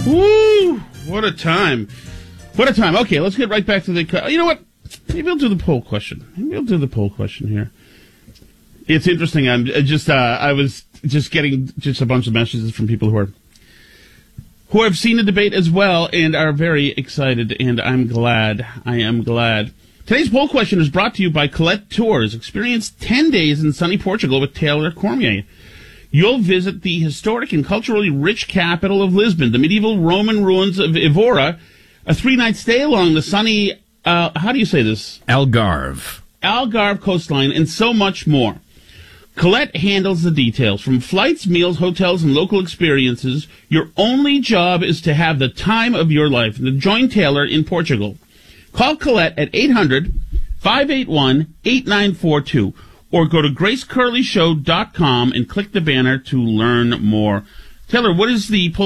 Woo! What a time. What a time. Okay, let's get right back to the... You know what? Maybe I'll do the poll question. Here. It's interesting. I was just getting just a bunch of messages from people who have seen the debate as well and are very excited, and I'm glad. I am glad. Today's poll question is brought to you by Colette Tours. Experience 10 days in sunny Portugal with Taylor Cormier. You'll visit the historic and culturally rich capital of Lisbon, the medieval Roman ruins of Évora, a 3-night stay along the sunny, how do you say this? Algarve coastline, and so much more. Colette handles the details. From flights, meals, hotels, and local experiences, your only job is to have the time of your life. To join Taylor in Portugal. Call Colette at 800-581-8942 or go to gracecurleyshow.com and click the banner to learn more. Taylor, what is the